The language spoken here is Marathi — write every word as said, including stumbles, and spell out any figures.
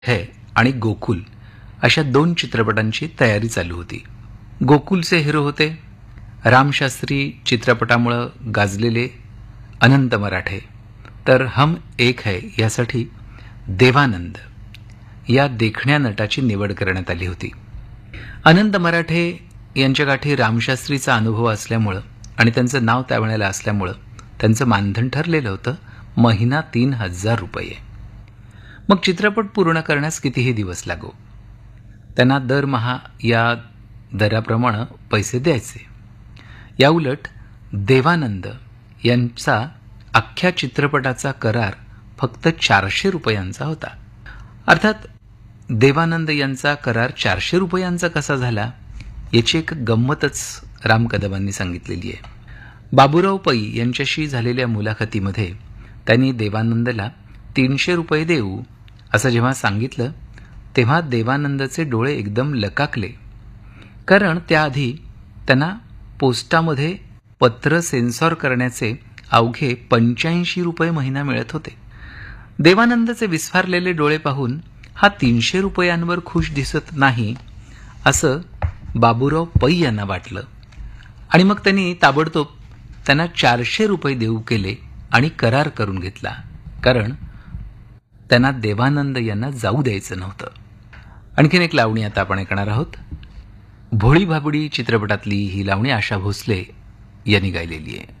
है आणि गोकुल अशा दोन चित्रपटांची तयारी चालू होती. गोकुलचे हिरो होते रामशास्त्री चित्रपटामुळे गाजलेले अनंत मराठे, तर हम एक है यासाठी देवानंद या देखण्या नटाची निवड करण्यात आली होती. अनंत मराठे यांच्या गाठी रामशास्त्रीचा अनुभव असल्यामुळं आणि त्यांचं नाव त्यावेळेला असल्यामुळं त्यांचं मानधन ठरलेलं होतं महिना तीन हजार रुपये. मग चित्रपट पूर्ण करण्यास कितीही दिवस लागो, त्यांना दरमहा या दराप्रमाणे पैसे द्यायचे. याउलट देवानंद यांचा अख्ख्या चित्रपटाचा करार फक्त चारशे रुपयांचा होता. अर्थात देवानंद यांचा करार चारशे रुपयांचा कसा झाला याची एक गंमतच राम कदमांनी सांगितलेली आहे. बाबूराव पै यांच्याशी झालेल्या मुलाखतीमध्ये त्यांनी देवानंदला तीनशे रुपये देऊ असं जेव्हा सांगितलं तेव्हा देवानंदचे डोळे एकदम लकाकले, कारण त्याआधी त्यांना पोस्टामध्ये पत्र सेन्सॉर करण्याचे अवघे पंच्याऐंशी रुपये महिना मिळत होते. देवानंदचे विस्फारलेले डोळे पाहून हा तीनशे रुपयांवर खुश दिसत नाही असं बाबूराव पै यांना वाटलं आणि मग त्यांनी ताबडतोब त्यांना चारशे रुपये देऊ केले आणि करार करून घेतला, कारण त्यांना देवानंद यांना जाऊ द्यायचं नव्हतं. आणखीन एक लावणी आता आपण ऐकणार आहोत. भोळी भाबडी चित्रपटातली ही लावणी आशा भोसले यांनी गायलेली आहे.